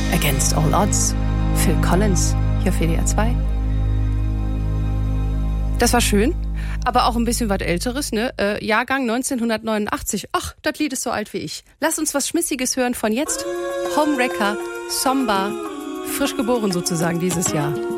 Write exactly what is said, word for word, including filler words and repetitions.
Against All Odds. Phil Collins, hier auf W D R zwei. Das war schön, aber auch ein bisschen was Älteres, ne? Äh, Jahrgang neunzehnhundertneunundachtzig. Ach, das Lied ist so alt wie ich. Lass uns was Schmissiges hören von jetzt. Homewrecker, Somba, frisch geboren sozusagen dieses Jahr.